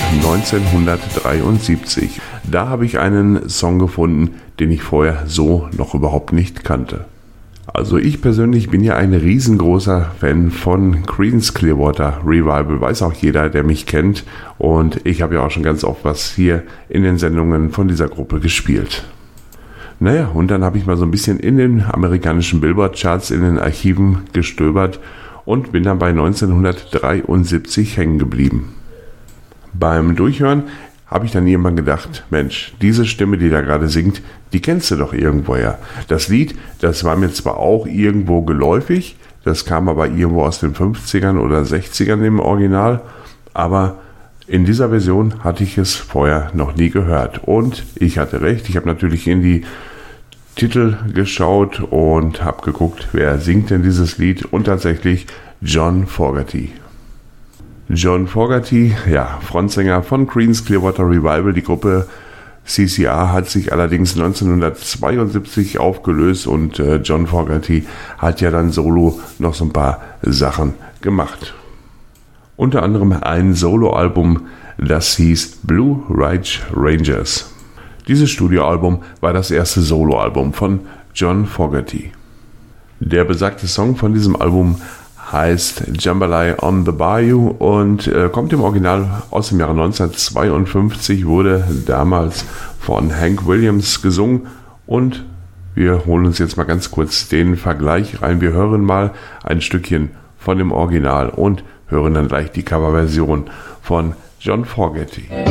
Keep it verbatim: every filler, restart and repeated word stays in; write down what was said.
neunzehnhundertdreiundsiebzig. Da habe ich einen Song gefunden, den ich vorher so noch überhaupt nicht kannte. Also ich persönlich bin ja ein riesengroßer Fan von Creedence Clearwater Revival, weiß auch jeder, der mich kennt, und ich habe ja auch schon ganz oft was hier in den Sendungen von dieser Gruppe gespielt. Naja, und dann habe ich mal so ein bisschen in den amerikanischen Billboard-Charts, in den Archiven gestöbert und bin dann bei neunzehnhundertdreiundsiebzig hängen geblieben. Beim Durchhören habe ich dann irgendwann gedacht, Mensch, diese Stimme, die da gerade singt, die kennst du doch irgendwoher. Das Lied, das war mir zwar auch irgendwo geläufig, das kam aber irgendwo aus den fünfzigern oder sechzigern im Original, aber in dieser Version hatte ich es vorher noch nie gehört. Und ich hatte recht, ich habe natürlich in die Titel geschaut und habe geguckt, wer singt denn dieses Lied, und tatsächlich John Fogerty. John Fogerty, ja, Frontsänger von Creedence Clearwater Revival. Die Gruppe C C R hat sich allerdings neunzehnhundertzweiundsiebzig aufgelöst und äh, John Fogerty hat ja dann solo noch so ein paar Sachen gemacht. Unter anderem ein Soloalbum, das hieß Blue Ridge Rangers. Dieses Studioalbum war das erste Soloalbum von John Fogerty. Der besagte Song von diesem Album heißt Jambalaya on the Bayou und äh, kommt im Original aus dem Jahre neunzehnhundertzweiundfünfzig, wurde damals von Hank Williams gesungen, und wir holen uns jetzt mal ganz kurz den Vergleich rein. Wir hören mal ein Stückchen von dem Original und hören dann gleich die Coverversion von John Fogerty.